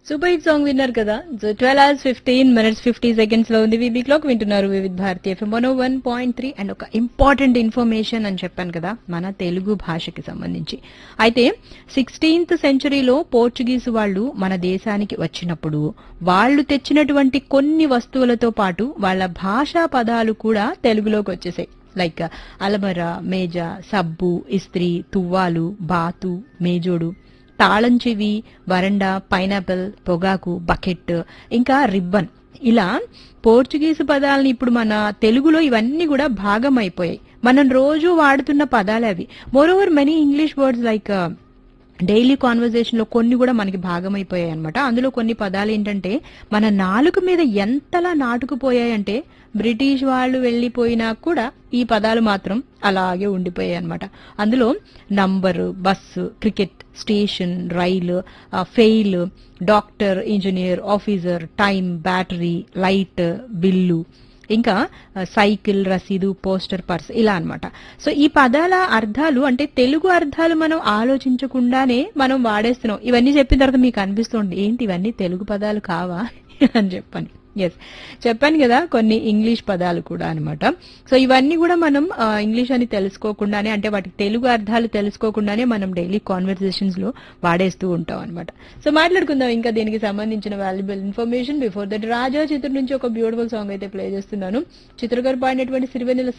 Super hit song విన్నారు కదా. So 12 hours 15 minutes 50 seconds లో ఉంది వీబీ క్లాక్. వింటున్నారు వివిధ్ భారతి ఎఫ్ఎం 101.3. అండ్ ఒక ఇంపార్టెంట్ ఇన్ఫర్మేషన్ అని చెప్పాను కదా మన తెలుగు భాషకి సంబంధించి. అయితే 16th centuryలో పోర్చుగీసు వాళ్ళు మన దేశానికి వచ్చినప్పుడు వాళ్ళు తెచ్చినటువంటి కొన్ని వస్తువులతో పాటు వాళ్ళ భాషా పదాలు కూడా తెలుగులోకి వచ్చేసాయి. లైక్ అలమర, మేజ, సబ్బు, ఇస్త్రీ, తువ్వాలు, బాతు, మేజోడు, తాళం చెవి, వరండా, పైనాపిల్, పొగాకు, బకెట్, ఇంకా రిబ్బన్. ఇలా పోర్చుగీసు పదాలని ఇప్పుడు మన తెలుగులో ఇవన్నీ కూడా భాగం అయిపోయాయి. మనం రోజు వాడుతున్న పదాలే అవి. Moreover many English words like daily conversation లో కొన్ని కూడా మనకి భాగమైపోయాయి అనమాట. అందులో కొన్ని పదాలు ఏంటంటే మన నాలుక మీద ఎంతలా నాటుకుపోయాయంటే బ్రిటిష్ వాళ్ళు వెళ్లిపోయినా కూడా ఈ పదాలు మాత్రం అలాగే ఉండిపోయాయి అనమాట. అందులో నంబరు, బస్సు, క్రికెట్, స్టేషన్, రైలు, fail, doctor, engineer, officer, time, battery, light, bill, ఇంకా సైకిల్, రసీదు, పోస్టర్, పర్స్, ఇలా అన్నమాట. సో ఈ పదాల అర్థాలు అంటే తెలుగు అర్థాలు మనం ఆలోచించకుండానే మనం వాడేస్తున్నాం. ఇవన్నీ చెప్పిన తర్వాత మీకు అనిపిస్తుంది ఏంటి ఇవన్నీ తెలుగు పదాలు కావా అని చెప్పని. ఎస్, చెప్పాను కదా కొన్ని ఇంగ్లీష్ పదాలు కూడా అనమాట. సో ఇవన్నీ కూడా మనం ఇంగ్లీష్ అని తెలుసుకోకుండానే, అంటే వాటికి తెలుగు అర్థాలు తెలుసుకోకుండానే మనం డైలీ కాన్వర్సేషన్స్ లో వాడేస్తూ ఉంటాం అనమాట. సో మాట్లాడుకుందాం ఇంకా దీనికి సంబంధించిన వాల్యుబుల్ ఇన్ఫర్మేషన్. బిఫోర్ దట్ రాజా చిత్రం నుంచి ఒక బ్యూటిఫుల్ సాంగ్ అయితే ప్లే చేస్తున్నాను. చిత్ర గారు పాడినటువంటి సిరివెన్నెల